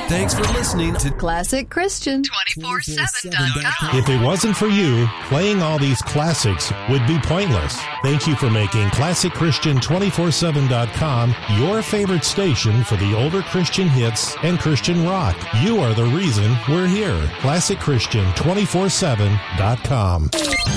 Thanks for listening to Classic Christian 247.com. If it wasn't for you, playing all these classics would be pointless. Thank you for making Classic Christian 247.com your favorite station for the older Christian hits and Christian rock. You are the reason we're here. Classic Christian 247.com.